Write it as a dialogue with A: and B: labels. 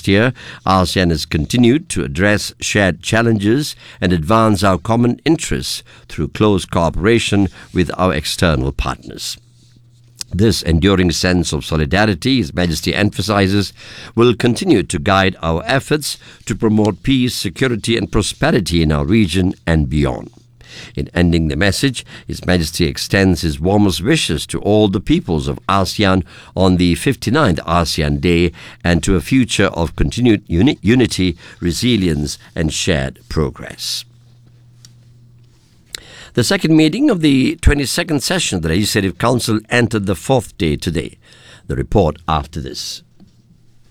A: last year, ASEAN has continued to address shared challenges and advance our common interests through close cooperation with our external partners. This enduring sense of solidarity, His Majesty emphasizes, will continue to guide our efforts to promote peace, security and prosperity in our region and beyond. In ending the message, His Majesty extends his warmest wishes to all the peoples of ASEAN on the 59th ASEAN Day and to a future of continued unity, resilience and shared progress. The second meeting of the 22nd session of the Legislative Council entered the fourth day today. The report after this.